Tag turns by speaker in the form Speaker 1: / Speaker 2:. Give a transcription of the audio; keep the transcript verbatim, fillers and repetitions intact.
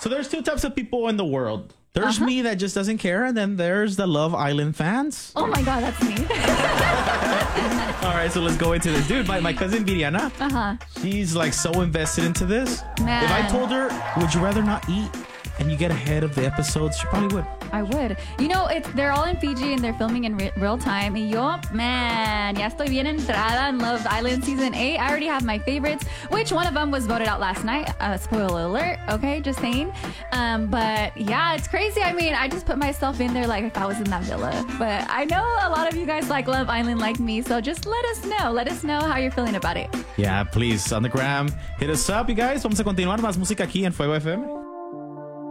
Speaker 1: So there's two types of people in the world. There's
Speaker 2: uh-huh.
Speaker 1: me that just doesn't care, and then there's the Love Island fans.
Speaker 2: Oh my God, that's me.
Speaker 1: All right, so let's go into this. Dude, my, my cousin Viriana,
Speaker 2: uh-huh.
Speaker 1: she's like so invested into this.
Speaker 2: Man.
Speaker 1: If I told her, would you rather not eat and you get ahead of the episodes, she probably would.
Speaker 2: I would. You know, it's they're all in Fiji and they're filming in re- real time. Y yo, man, ya estoy bien entrada in Love Island Season eight. I already have my favorites, which one of them was voted out last night. Uh, spoiler alert, okay, just saying. Um, but yeah, it's crazy. I mean, I just put myself in there like if I was in that villa. But I know a lot of you guys like Love Island like me, so just let us know. Let us know how you're feeling about it.
Speaker 1: Yeah, please, on the gram, hit us up, you guys. Vamos a continuar más música aquí en Fuego F M.